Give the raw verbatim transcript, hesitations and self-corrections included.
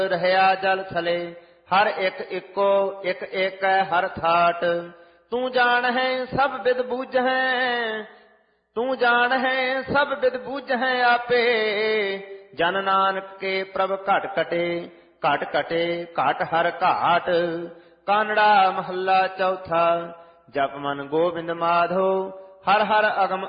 ਰਹਿਆ ਜਲ ਥਲੇ। ਹਰ ਇੱਕ ਇੱਕੋ ਇੱਕ ਇੱਕ ਹੈ ਹਰ ਥਾਟ। ਤੂੰ ਜਾਣ ਹੈ ਸਭ ਬਿਦ ਬੂਝ ਹੈ, ਤੂੰ ਜਾਣ ਹੈ ਸਭ ਬਿਦ ਬੂਝ ਹੈ ਆਪੇ। ਜਨ ਨਾਨਕ ਕੇ ਪ੍ਰਭ ਘਟ ਕਟੇ, ਘਟ ਕਟੇ ਘਟ ਹਰ ਘਾਟ। ਕਾਨੜਾ ਮਹੱਲਾ ਚੌਥਾ। ਜਪ ਮਨ ਗੋਬਿੰਦ ਮਾਧੋ, ਹਰ ਹਰ ਅਗਮ